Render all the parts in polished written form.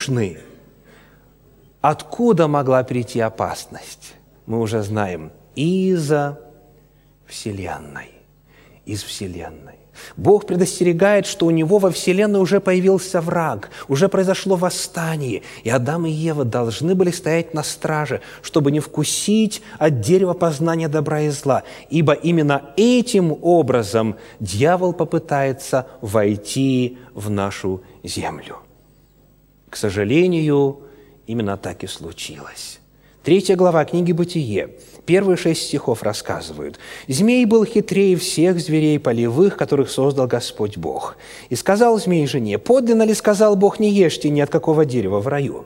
нужны. Откуда могла прийти опасность? Мы уже знаем. Из Вселенной. Из Вселенной. Бог предостерегает, что у Него во Вселенной уже появился враг, уже произошло восстание, и Адам и Ева должны были стоять на страже, чтобы не вкусить от дерева познания добра и зла, ибо именно этим образом дьявол попытается войти в нашу землю. К сожалению, именно так и случилось. 3 глава книги «Бытие», первые 6 стихов рассказывают. «Змей был хитрее всех зверей полевых, которых создал Господь Бог. И сказал змей жене: подлинно ли сказал Бог, не ешьте ни от какого дерева в раю?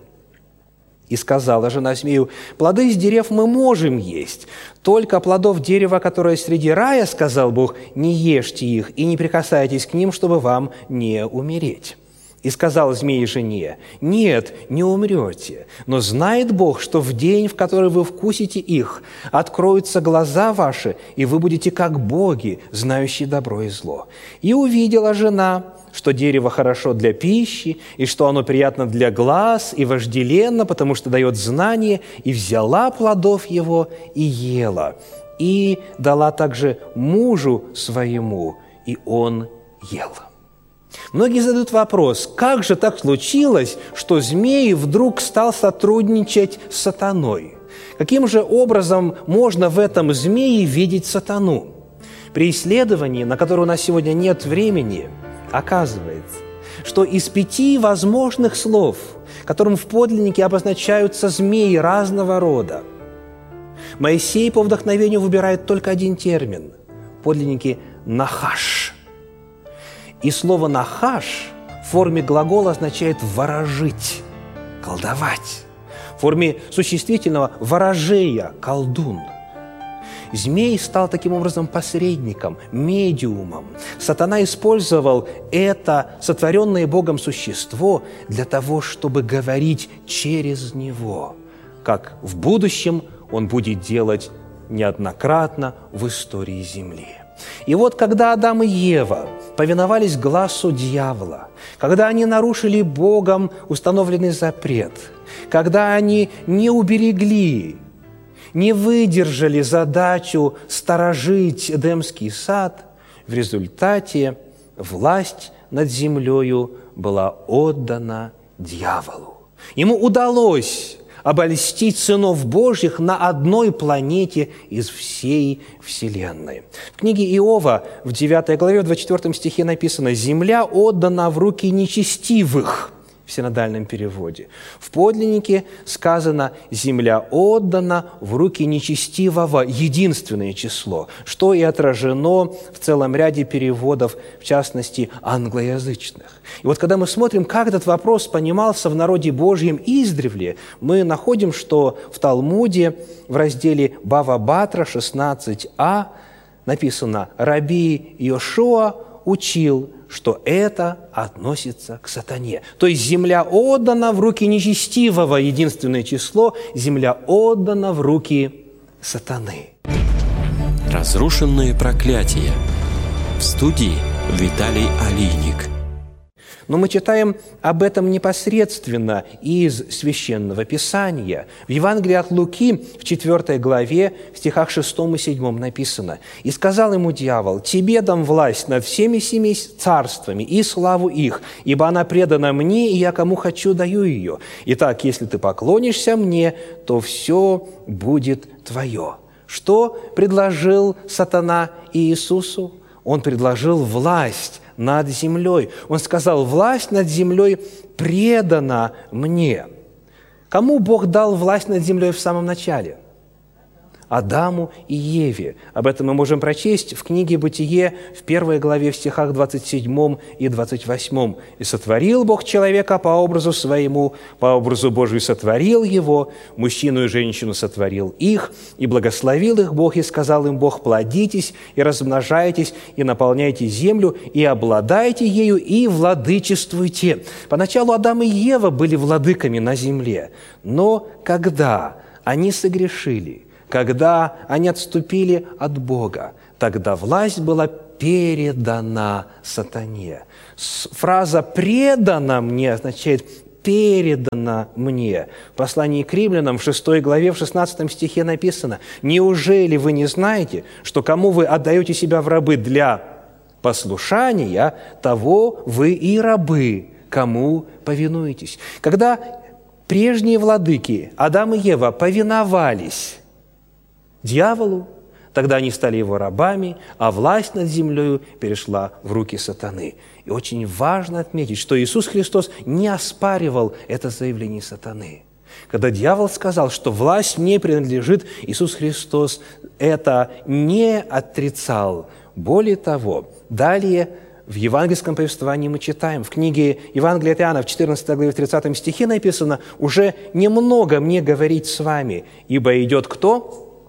И сказала жена змею: плоды из дерев мы можем есть, только плодов дерева, которое среди рая, сказал Бог, не ешьте их и не прикасайтесь к ним, чтобы вам не умереть. И сказал змей жене: нет, не умрете, но знает Бог, что в день, в который вы вкусите их, откроются глаза ваши, и вы будете как боги, знающие добро и зло. И увидела жена, что дерево хорошо для пищи, и что оно приятно для глаз и вожделенно, потому что дает знание, и взяла плодов его и ела, и дала также мужу своему, и он ел». Многие задают вопрос, как же так случилось, что змей вдруг стал сотрудничать с сатаной? Каким же образом можно в этом змее видеть сатану? При исследовании, на которое у нас сегодня нет времени, оказывается, что из 5 возможных слов, которым в подлиннике обозначаются змеи разного рода, Моисей по вдохновению выбирает только один термин – в подлиннике «нахаш». И слово «нахаш» в форме глагола означает «ворожить», «колдовать». В форме существительного «ворожея», «колдун». Змей стал таким образом посредником, медиумом. Сатана использовал это сотворенное Богом существо для того, чтобы говорить через него, как в будущем он будет делать неоднократно в истории земли. И вот когда Адам и Ева повиновались гласу дьявола, когда они нарушили Богом установленный запрет, когда они не уберегли, не выдержали задачу сторожить Эдемский сад, в результате власть над землею была отдана дьяволу. Ему удалось обольстить сынов Божьих на одной планете из всей Вселенной. В книге Иова в 9 главе, в 24 стихе написано: «Земля отдана в руки нечестивых», в синодальном переводе. В подлиннике сказано: «Земля отдана в руки нечестивого», единственное число, что и отражено в целом ряде переводов, в частности, англоязычных. И вот когда мы смотрим, как этот вопрос понимался в народе Божьем издревле, мы находим, что в Талмуде в разделе Бава Батра 16а написано: «Раби Йошуа учил, что это относится к сатане». То есть земля отдана в руки нечестивого, единственное число, земля отдана в руки сатаны. Разрушенные проклятия. В студии Виталий Алийник. Но мы читаем об этом непосредственно из Священного Писания. В Евангелии от Луки, в 4 главе, в стихах 6 и 7 написано: «И сказал ему дьявол: тебе дам власть над всеми 7 царствами и славу их, ибо она предана мне, и я кому хочу даю ее. Итак, если ты поклонишься мне, то все будет твое». Что предложил сатана Иисусу? Он предложил власть над землей. Он сказал: власть над землей предана мне. Кому Бог дал власть над землей в самом начале? Адаму и Еве. Об этом мы можем прочесть в книге «Бытие» в 1 главе, в стихах 27 и 28. «И сотворил Бог человека по образу своему, по образу Божию сотворил его, мужчину и женщину сотворил их, и благословил их Бог, и сказал им Бог: плодитесь и размножайтесь, и наполняйте землю, и обладайте ею, и владычествуйте». Поначалу Адам и Ева были владыками на земле, но когда они согрешили, когда они отступили от Бога, тогда власть была передана сатане. Фраза «предана мне» означает передано мне». В послании к римлянам в 6 главе, в 16 стихе написано: «Неужели вы не знаете, что кому вы отдаете себя в рабы для послушания, того вы и рабы, кому повинуетесь». Когда прежние владыки Адам и Ева повиновались дьяволу, тогда они стали его рабами, а власть над землей перешла в руки сатаны. И очень важно отметить, что Иисус Христос не оспаривал это заявление сатаны. Когда дьявол сказал, что власть не принадлежит, Иисус Христос это не отрицал. Более того, далее в евангельском повествовании мы читаем, в книге Евангелия от Иоанна, в 14 главе, в 30 стихе написано: «Уже немного мне говорить с вами, ибо идет кто?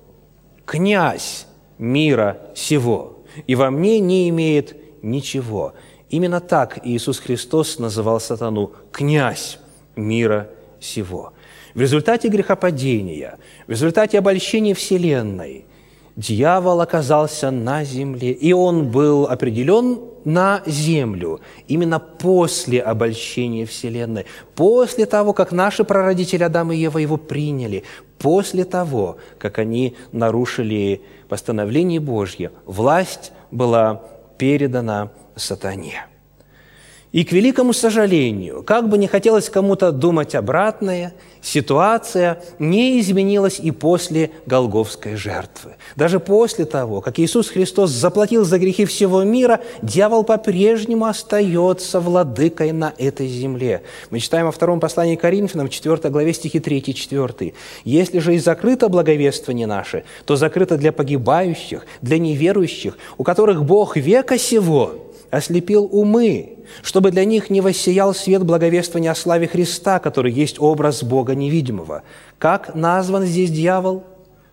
Князь мира сего, и во мне не имеет ничего». Именно так Иисус Христос называл сатану: князь мира сего. В результате грехопадения, в результате обольщения вселенной дьявол оказался на земле, и он был определен на землю именно после обольщения вселенной, после того, как наши прародители Адам и Ева его приняли, после того, как они нарушили постановление Божье, власть была передана сатане. И, к великому сожалению, как бы не хотелось кому-то думать обратное, ситуация не изменилась и после Голгофской жертвы. Даже после того, как Иисус Христос заплатил за грехи всего мира, дьявол по-прежнему остается владыкой на этой земле. Мы читаем во втором послании к Коринфянам, 4 главе, стихи 3 и 4. «Если же и закрыто благовествование наше, то закрыто для погибающих, для неверующих, у которых Бог века сего ослепил умы, чтобы для них не воссиял свет благовествования о славе Христа, который есть образ Бога невидимого». Как назван здесь дьявол?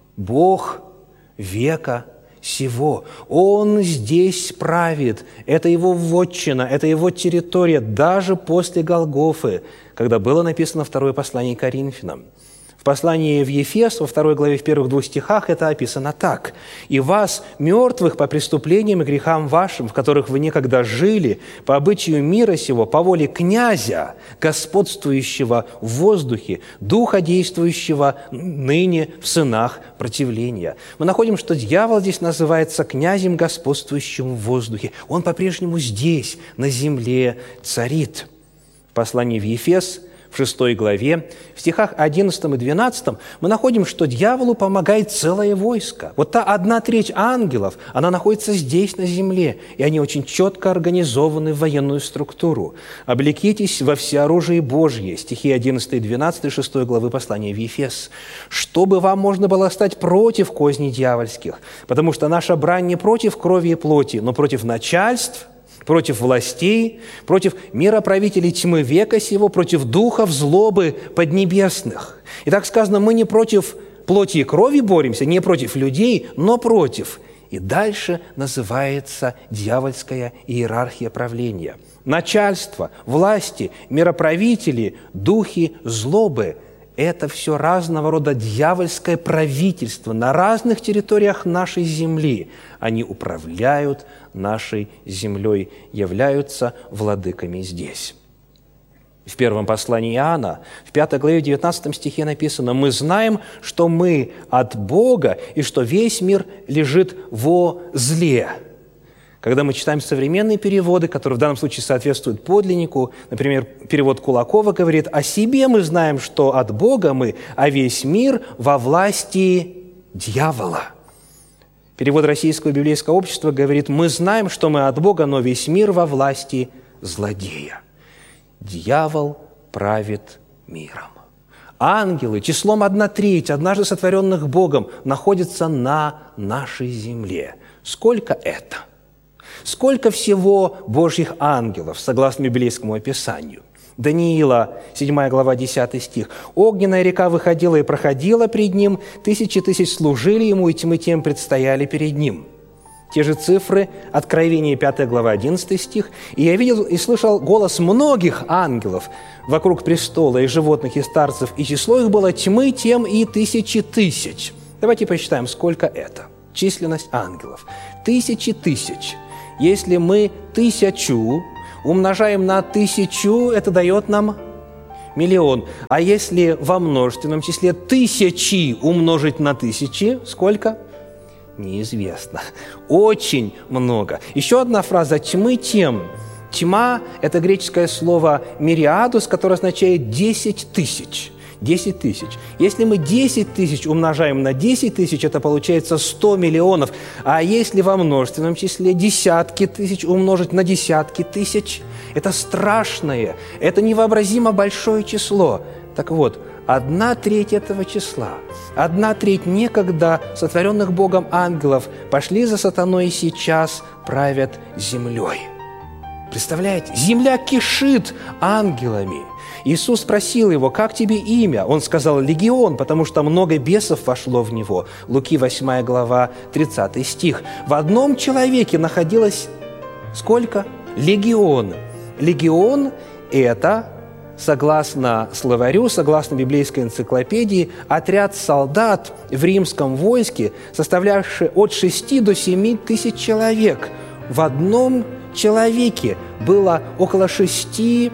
Бог века сего. Он здесь правит. Это его вотчина, это его территория, даже после Голгофы, когда было написано второе послание к Коринфянам. В послании в Ефес, во 2 главе, в первых 2 стихах это описано так: «И вас, мертвых по преступлениям и грехам вашим, в которых вы некогда жили, по обычаю мира сего, по воле князя, господствующего в воздухе, духа, действующего ныне в сынах противления». Мы находим, что дьявол здесь называется князем, господствующим в воздухе. Он по-прежнему здесь, на земле, царит. В послании в Ефес, в 6 главе, в стихах 11 и 12 мы находим, что дьяволу помогает целое войско. Вот та 1/3 ангелов, она находится здесь, на земле, и они очень четко организованы в военную структуру. «Облекитесь во всеоружие Божье», стихи 11 и 12 6 главы послания в Ефес, «чтобы вам можно было стать против козней дьявольских, потому что наша брань не против крови и плоти, но против начальств, против властей, против мироправителей тьмы века сего, против духов злобы поднебесных». И так сказано, мы не против плоти и крови боремся, не против людей, но против. И дальше называется дьявольская иерархия правления. Начальство, власти, мироправители, духи злобы – это все разного рода дьявольское правительство на разных территориях нашей земли. Они управляют нашей землей, являются владыками здесь. В первом послании Иоанна, в 5 главе, 19 стихе написано: «Мы знаем, что мы от Бога, и что весь мир лежит во зле». Когда мы читаем современные переводы, которые в данном случае соответствуют подлиннику, например, перевод Кулакова говорит: «О себе мы знаем, что от Бога мы, а весь мир во власти дьявола». Перевод Российского библейского общества говорит: «Мы знаем, что мы от Бога, но весь мир во власти злодея». Дьявол правит миром. Ангелы, числом 1/3, однажды сотворенных Богом, находятся на нашей земле. Сколько это? Сколько всего Божьих ангелов, согласно библейскому описанию? Даниила, 7 глава, 10 стих. «Огненная река выходила и проходила пред ним, тысячи тысяч служили ему, и тьмы тем предстояли перед ним». Те же цифры, Откровение, 5 глава, 11 стих. «И я видел и слышал голос многих ангелов вокруг престола, и животных, и старцев, и число их было тьмы тем и тысячи тысяч». Давайте посчитаем, сколько это. Численность ангелов. Тысячи тысяч. Если мы 1000 умножаем на 1000, это дает нам миллион. А если во множественном числе тысячи умножить на тысячи, сколько? Неизвестно. Очень много. Еще одна фраза «тьмы тем». Тьма – это греческое слово «мириадус», которое означает 10 тысяч. 10 тысяч. Если мы 10 тысяч умножаем на 10 тысяч, это получается 100 миллионов. А если во множественном числе десятки тысяч умножить на десятки тысяч, это страшное, это невообразимо большое число. Так вот, 1/3 этого числа, 1/3 некогда сотворенных Богом ангелов пошли за сатаной и сейчас правят землей. Представляете? Земля кишит ангелами. Иисус спросил его: «Как тебе имя?» Он сказал: «Легион», потому что много бесов вошло в него. Луки 8 глава, 30 стих. В одном человеке находилось сколько? Легион. Легион – это, согласно словарю, согласно библейской энциклопедии, отряд солдат в римском войске, составлявший от 6 до 7 тысяч человек. В одном человеке было около 7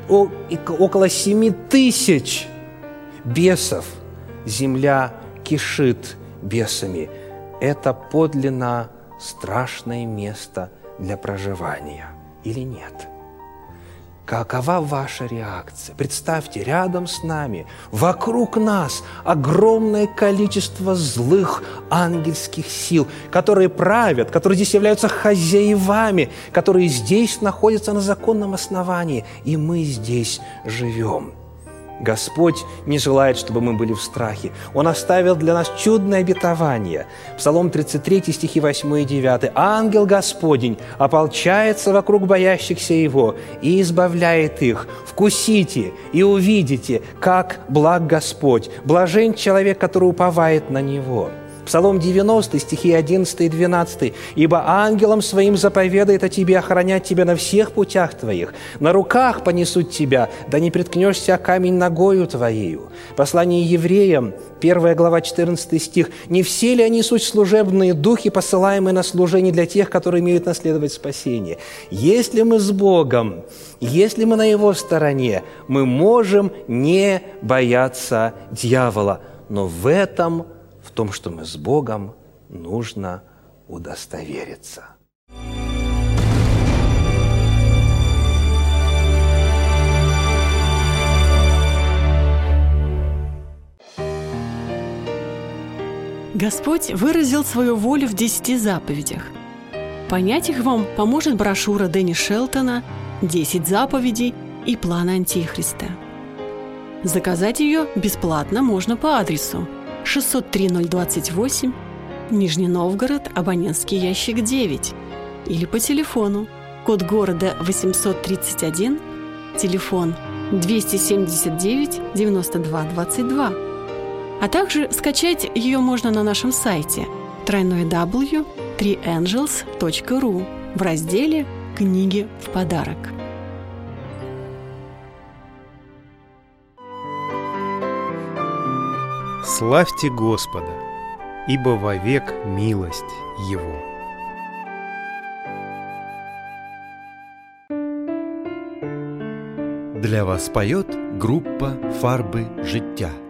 тысяч бесов. Земля кишит бесами. Это подлинно страшное место для проживания. Или нет? Какова ваша реакция? Представьте, рядом с нами, вокруг нас огромное количество злых ангельских сил, которые правят, которые здесь являются хозяевами, которые здесь находятся на законном основании, и мы здесь живем. Господь не желает, чтобы мы были в страхе. Он оставил для нас чудное обетование. Псалом 33, стихи 8 и 9. «Ангел Господень ополчается вокруг боящихся Его и избавляет их. Вкусите и увидите, как благ Господь. Блажен человек, который уповает на Него». Псалом 90, стихи 11 и 12. «Ибо ангелом своим заповедает о тебе охранять тебя на всех путях твоих. На руках понесут тебя, да не приткнешься о камень ногою твоею». Послание евреям, 1 глава, 14 стих. «Не все ли они суть служебные духи, посылаемые на служение для тех, которые имеют наследовать спасение?» Если мы с Богом, если мы на Его стороне, мы можем не бояться дьявола. Но в том, что мы с Богом, нужно удостовериться. Господь выразил свою волю в 10 заповедях. Понять их вам поможет брошюра Дэнни Шелтона «10 заповедей и план Антихриста». Заказать ее бесплатно можно по адресу 603-028, Нижний Новгород, абонентский ящик 9, или по телефону, код города 831, телефон 279-92-22. А также скачать ее можно на нашем сайте www.3angels.ru в разделе «Книги в подарок». Славьте Господа, ибо вовек милость Его. Для вас поет группа «Фарби життя».